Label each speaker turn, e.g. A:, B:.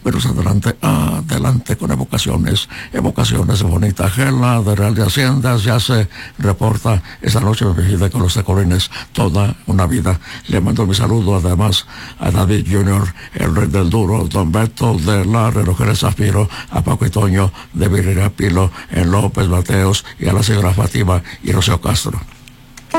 A: pero adelante con evocaciones de Bonita Gela, de Real de Haciendas. Ya se reporta esta noche vivida con los tecorines toda una vida. Le mando mi saludo además a David Junior, el Rey del Duro, Don Beto de la Relojera de Zafiro, a Paco y Toño de Virrería Pilo, en López Mateos, y a la señora Fátima y Rocío Castro.